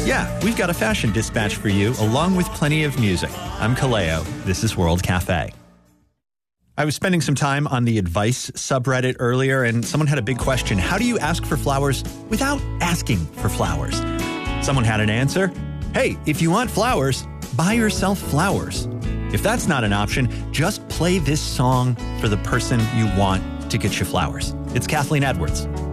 Yeah, we've got a fashion dispatch for you, along with plenty of music. I'm Kaleo. This is World Cafe. I was spending some time on the advice subreddit earlier, and someone had a big question. How do you ask for flowers without asking for flowers? Someone had an answer. Hey, if you want flowers, buy yourself flowers. If that's not an option, just play this song for the person you want to get you flowers. It's Kathleen Edwards.